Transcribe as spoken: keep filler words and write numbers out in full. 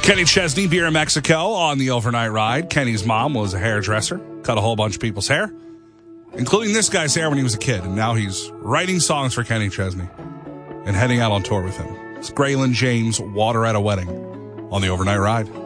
Kenny Chesney, Beer in Mexico on the overnight ride. Kenny's mom was a hairdresser, cut a whole bunch of people's hair, including this guy's hair when he was a kid. And now he's writing songs for Kenny Chesney and heading out on tour with him. It's Graylin James, Water at a Wedding on the overnight ride.